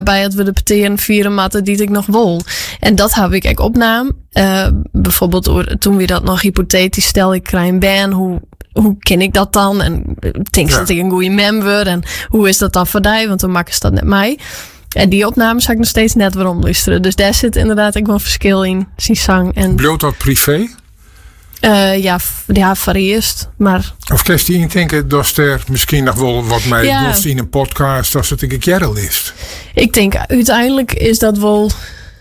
bij het we de peteren vieren matten die ik nog wil. En dat heb ik ook opname. Bijvoorbeeld toen we dat nog hypothetisch stel, ik krijg een band, hoe ken ik dat dan? En denk dat ik een goede mem word? En hoe is dat dan voor die? Want dan maken ze dat net mij. En die opnames ga ik nog steeds net weer omluisteren. Dus daar zit inderdaad ook wel een verschil in, zijn zang. En bloot dat privé? Ja, varieert. Maar of kerst je denken dat er misschien nog wel wat mij doet in een podcast als het een kerel is? Ik denk uiteindelijk is dat wel.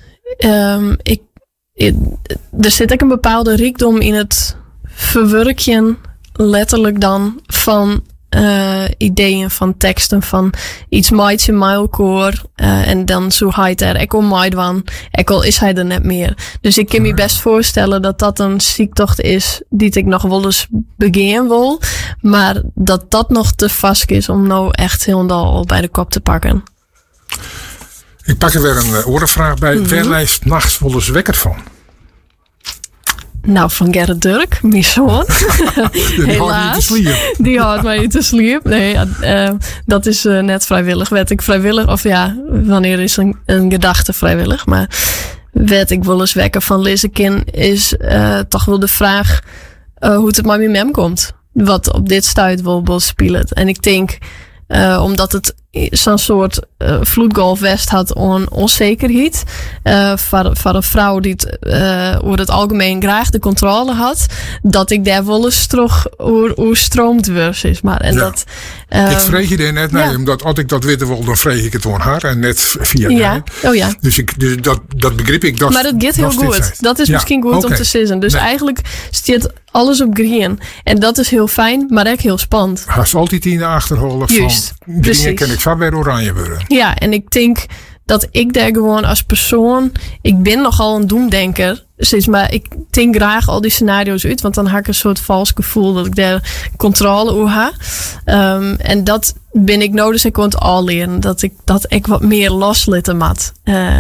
Er zit ook een bepaalde rijkdom in het verwerken, letterlijk dan, van ideeën, van teksten, van iets maait in mijlkoor. En dan zo hij het er ek al maait van, ek al is hij er net meer. Dus ik kan me best voorstellen dat dat een ziektocht is die ik nog wel eens begaan wil. Maar dat nog te vast is om nou echt helemaal bij de kop te pakken. Ik pak er weer een orenvraag bij. Waar lijst nachts wel eens wekker van? Nou, van Gerrit Dirk, mijn zoon. Helaas. Die houdt mij niet te sliep. Nee, dat is net vrijwillig. Werd ik vrijwillig, of ja, wanneer is een gedachte vrijwillig? Maar werd ik wel eens wekker van Lizekin is toch wel de vraag hoe het met mijn mem komt. Wat op dit stuit wel speelt. En ik denk, omdat het zo'n soort vloedgolf west had onzekerheid. Voor een vrouw die over het algemeen graag de controle had. Dat ik daar wel eens terug hoe stroomt was is. Maar en dat. Ik vreeg je er net naar, omdat als ik dat weten wil, dan vreeg ik het voor haar en net via mij. Oh ja. Dus dat begrip ik. Maar dat gaat heel goed. Dat is misschien goed om te zeggen. Dus eigenlijk staat alles op green. En dat is heel fijn, maar ook heel spannend. Haast altijd in de achterholen van green ken ik van weer oranje worden. Ja, en ik denk dat ik daar gewoon als persoon, ik ben nogal een doemdenker. Maar ik denk graag al die scenario's uit, want dan heb ik een soort vals gevoel dat ik daar controle over heb. En dat ben ik nodig, ik kon het al leren, dat ik wat meer loslitten mat.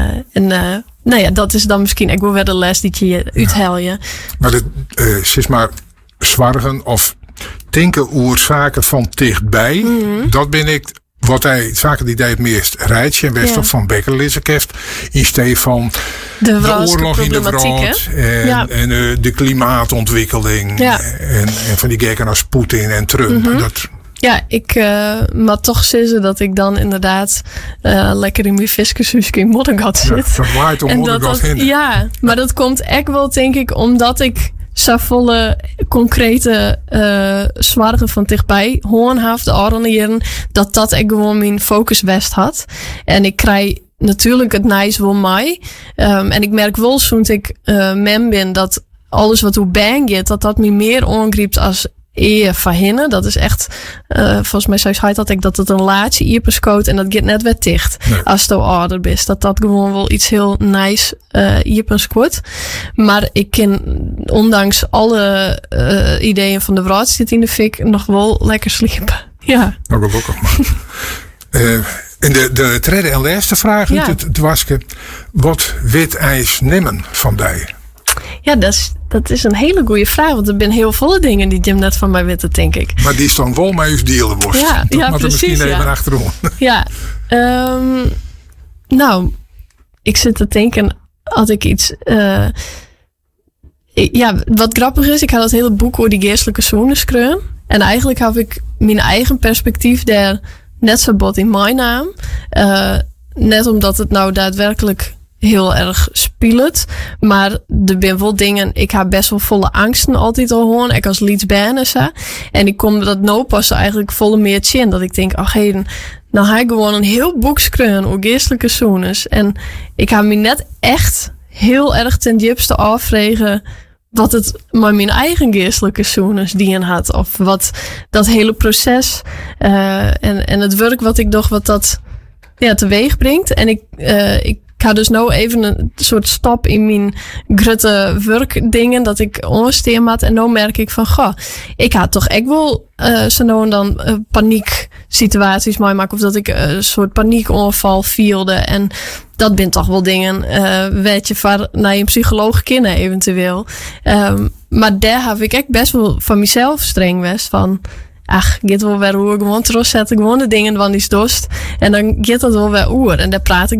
Nou ja, dat is dan misschien ook wel weer de les die je uithaal je. Maar het maar zwargen of denken over zaken van dichtbij, dat ben ik. Wat hij zaken die het meest rijdt en best van Bekker Lizekeft in steeds van de oorlog in de wereld en de klimaatontwikkeling en van die gekken als Poetin en Trump. Ja, ik maar toch zeggen dat ik dan inderdaad lekker in mijn viskershuisje in Moddergat zit. Verwaait om Moddergat heen. Ja, maar dat komt echt wel, denk ik, omdat ik zo volle concrete zwargen van dichtbij hoornhaft de oren dat ik gewoon mijn focus west had. En ik krijg natuurlijk het nice wel mij. En ik merk wel zo'n ik mem ben dat alles wat hoe bang gaat, dat me meer ongrijpt als van hinnen. Dat is echt, volgens mij zei hij dat ik dat het een laatje ierperscoot en dat gaat net weer dicht. Nee. Als het ouder is. Dat gewoon wel iets heel nice ierperscoot. Maar ik ken, ondanks alle ideeën van de wereld zit in de fik, nog wel lekker sliepen. Ja. Nou, dat ook nog maar. En de tweede en laatste vraag het wasken. Wat wit ijs nemen van die? Ja, dat is een hele goede vraag. Want er zijn heel veel dingen die Jim net van mij weten, denk ik. Maar die is dan wel mee eens delen worst. Ja, dat moet precies. Misschien even achterom. Ja, nou, ik zit te denken, had ik iets. Wat grappig is, ik had het hele boek over die geestelijke zonen schreeuwen. En eigenlijk heb ik mijn eigen perspectief daar net zo bot in mijn naam. Net omdat het nou daadwerkelijk heel erg speelt. Maar er zijn wel dingen, ik heb best wel volle angsten altijd al horen. Ik als Leeds-Berners. En ik kom dat nou pas eigenlijk volle meer in. Dat ik denk, nou ga ik gewoon een heel boek schreeuwen over geestelijke zones. En ik heb me net echt heel erg ten diepste afvregen wat het maar mijn eigen geestelijke zones die had. Of wat dat hele proces en het werk wat ik dacht wat dat teweeg brengt. En ik ga dus nou even een soort stap in mijn grote werkdingen dat ik onsteem had. En nou merk ik van, ik had toch echt wel zo nou en dan paniek situaties meemaken. Of dat ik een soort paniekongeval vielde. En dat zijn toch wel dingen, weet je, van naar een psycholoog kennen eventueel. Maar daar heb ik echt best wel van mezelf streng was van, ach, gaat wel weer oer. Gewoon terugzetten, gewoon de dingen van die dost. En dan gaat dat wel weer oer. En daar praat ik